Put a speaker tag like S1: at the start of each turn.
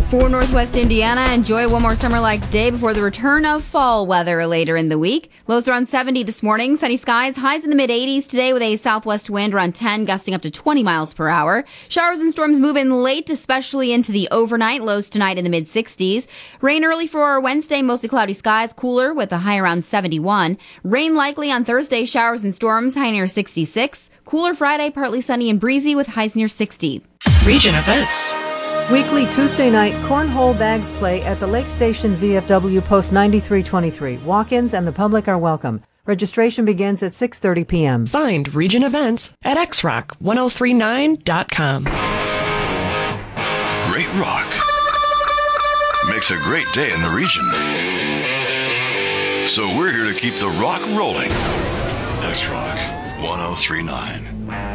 S1: For Northwest Indiana, enjoy one more summer-like day before the return of fall weather later in the week. Lows around 70 this morning. Sunny skies. Highs in the mid-80s today with a southwest wind around 10, gusting up to 20 miles per hour. Showers and storms move in late, especially into the overnight. Lows tonight in the mid-60s. Rain early for Wednesday. Mostly cloudy skies. Cooler with a high around 71. Rain likely on Thursday. Showers and storms. High near 66. Cooler Friday. Partly sunny and breezy with highs near 60.
S2: Region events.
S3: Weekly Tuesday night cornhole bags play at the Lake Station VFW Post 9323. Walk-ins and the public are welcome. Registration begins at 6:30 p.m.
S2: Find region events at xrock1039.com.
S4: Great rock makes a great day in the region. So we're here to keep the rock rolling. X-Rock 1039.